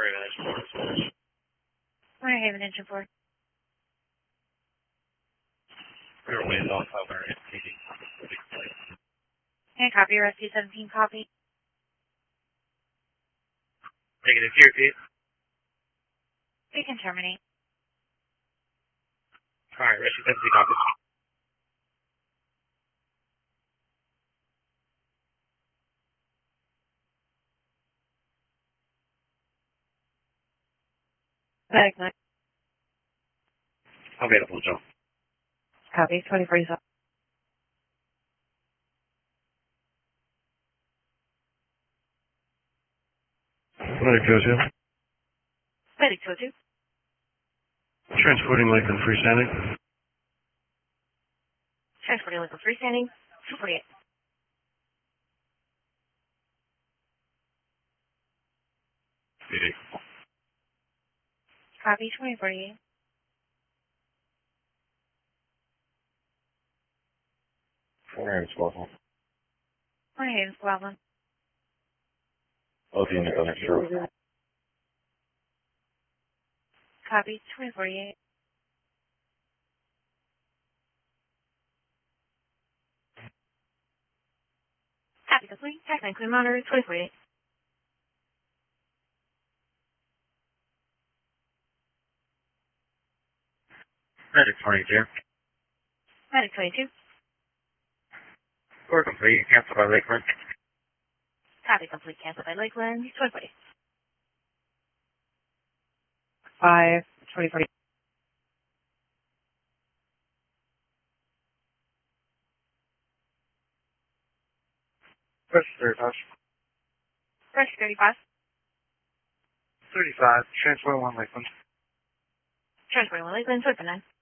Winter Haven Engine 4. We're way off of our And copy, Rescue 17, copy. Negative, here, Pete. We can terminate. Alright, Rescue 17, copy. Medic 9. Available, Joe. Copy, 2047. Medic 202. Medic 202. Transporting Lakeland freestanding. Transporting Liquid freestanding. 248. PD. Copy, 2048. Winter Haven, Winter Haven Squadron. both units on extra. Copy, 2048. Copy, complete. Taxi and clear monitor, 2048. Medic 22. Medic 22. Core complete. Cancel by Lakeland. Copy, complete. Cancel by Lakeland, 2048. 5, 2040. Press 35. Press 35. 35. Transport 1 Lakeland. Transporting Lakeland, 249.